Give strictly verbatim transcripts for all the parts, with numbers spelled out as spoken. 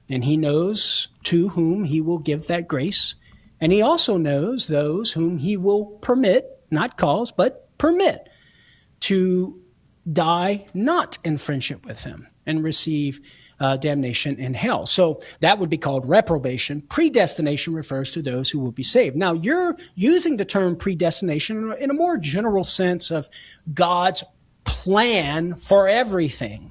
And he knows to whom he will give that grace. And he also knows those whom he will permit, not cause, but permit to die not in friendship with him and receive uh, damnation in hell. So that would be called reprobation. Predestination refers to those who will be saved. Now, you're using the term predestination in a more general sense of God's plan for everything.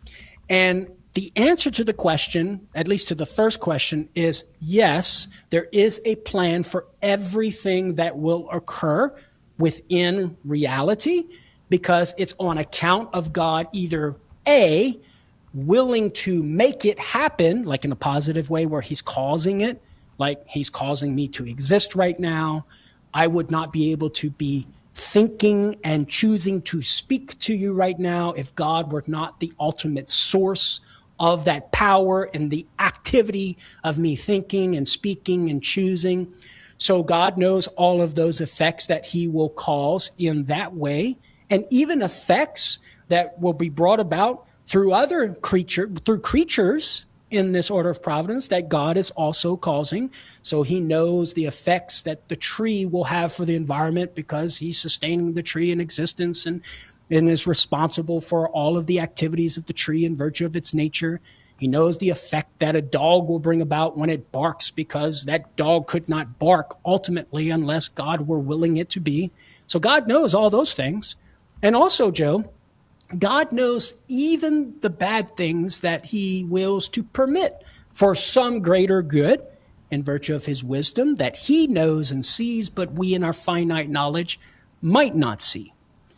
And the answer to the question, at least to the first question, is yes, there is a plan for everything that will occur within reality, because it's on account of God either A, willing to make it happen, like in a positive way where he's causing it, like he's causing me to exist right now. I would not be able to be thinking and choosing to speak to you right now if God were not the ultimate source of that power and the activity of me thinking and speaking and choosing. So God knows all of those effects that he will cause in that way, and even effects that will be brought about through other creature, through creatures in this order of providence that God is also causing. So he knows the effects that the tree will have for the environment because he's sustaining the tree in existence and, and is responsible for all of the activities of the tree in virtue of its nature. He knows the effect that a dog will bring about when it barks, because that dog could not bark ultimately unless God were willing it to be. So God knows all those things. And also, Joe, God knows even the bad things that he wills to permit for some greater good in virtue of his wisdom that he knows and sees, but we in our finite knowledge might not see.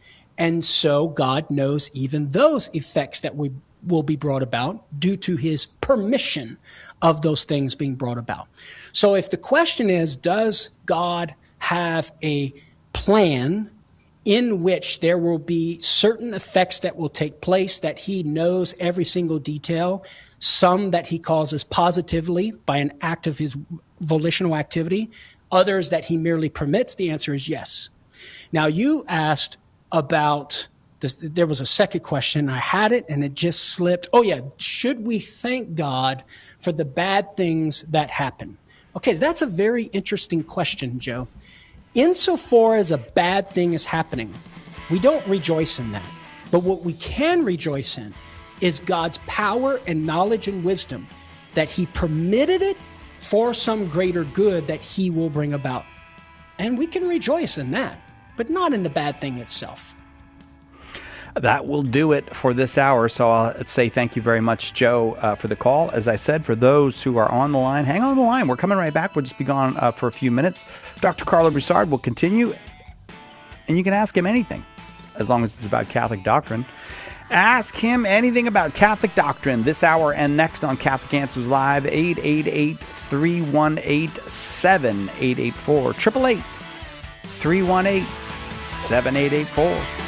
And so God knows even those effects that we will be brought about due to his permission of those things being brought about. So if the question is, does God have a plan in which there will be certain effects that will take place that he knows every single detail, some that he causes positively by an act of his volitional activity, others that he merely permits? The answer is yes. Now, you asked about this. There was a second question. I had it and it just slipped. Oh, yeah. Should we thank God for the bad things that happen? Okay, so that's a very interesting question, Joe. Insofar as a bad thing is happening, we don't rejoice in that. But what we can rejoice in is God's power and knowledge and wisdom, that he permitted it for some greater good that he will bring about. And we can rejoice in that, but not in the bad thing itself. That will do it for this hour. So I'll say thank you very much, Joe, uh, for the call. As I said, for those who are on the line, hang on the line. We're coming right back. We'll just be gone uh, for a few minutes. Doctor Carlo Broussard will continue, and you can ask him anything, as long as it's about Catholic doctrine. Ask him anything about Catholic doctrine this hour and next on Catholic Answers Live, eight eight eight, three one eight, seven eight eight four, eight eight eight, three one eight, seven eight eight four.